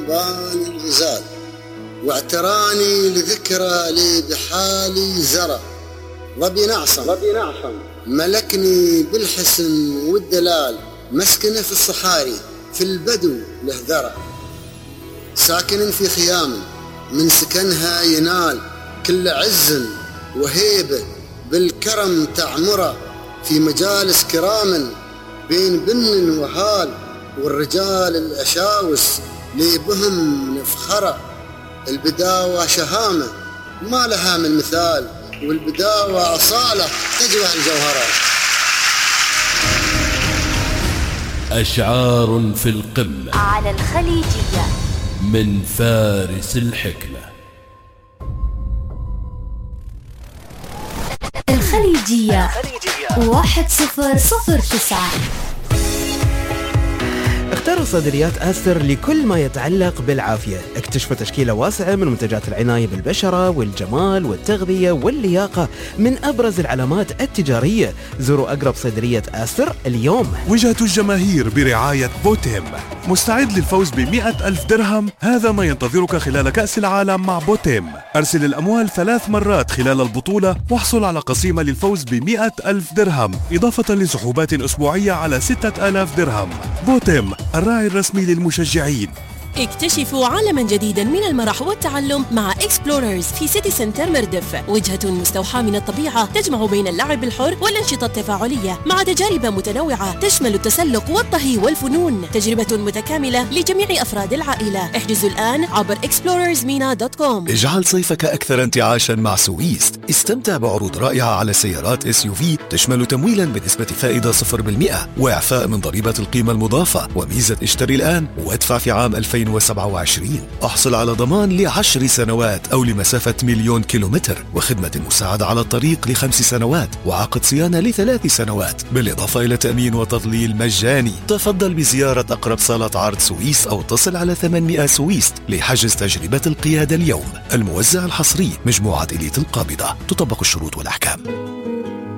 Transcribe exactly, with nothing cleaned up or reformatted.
باني الغزال، واعتراني لذكرى لي بحالي زرى. ظبي نعصم ملكني بالحسن والدلال، مسكنه في الصحاري في البدو له ذرى. ساكن في خيام من سكنها ينال كل عز وهيبة بالكرم تعمره، في مجالس كرام بين بن وهال، والرجال الأشاوس لي بهم نفخره. البداوة شهامة ما لها من مثال، والبداوة أصالة تجوع الجوهرة. أشعار في القمة على الخليجية من فارس الحكمة. الخليجية واحد صفر صفر تسعة. اختاروا صيدليات آستر لكل ما يتعلق بالعافية. اكتشفوا تشكيلة واسعة من منتجات العناية بالبشرة والجمال والتغذية واللياقة من أبرز العلامات التجارية. زوروا أقرب صيدلية آستر اليوم. وجهة الجماهير برعاية بوتيم. مستعد للفوز بمئة ألف درهم؟ هذا ما ينتظرك خلال كأس العالم مع بوتيم. أرسل الأموال ثلاث مرات خلال البطولة واحصل على قسيمة للفوز بمئة ألف درهم، إضافة لسحوبات أسبوعية على ستة آلاف درهم. بوتيم، الراعي الرسمي للمشجعين. اكتشفوا عالما جديدا من المرح والتعلم مع اكسبلوررز في سيتي سنتر مردف. وجهة مستوحاة من الطبيعة تجمع بين اللعب الحر والأنشطة التفاعلية مع تجارب متنوعة تشمل التسلق والطهي والفنون. تجربة متكاملة لجميع أفراد العائلة. احجزوا الآن عبر إكسبلوررز مينا دوت كوم. اجعل صيفك أكثر انتعاشا مع سويست. استمتع بعروض رائعة على سيارات اس يو في تشمل تمويلا بنسبة فائدة صفر بالمئة وإعفاء من ضريبة القيمة المضافة وميزة اشتري الآن وادفع في عام ألفين وسبعة وعشرين. احصل على ضمان لعشر سنوات أو لمسافة مليون كيلومتر، وخدمة المساعدة على الطريق لخمس سنوات، وعقد صيانة لثلاث سنوات، بالإضافة إلى تأمين وتضليل مجاني. تفضل بزيارة أقرب صالة عرض سويس أو اتصل على ثمانمئة سويست لحجز تجربة القيادة اليوم. الموزع الحصري مجموعة إليت القابضة. تطبق الشروط والأحكام.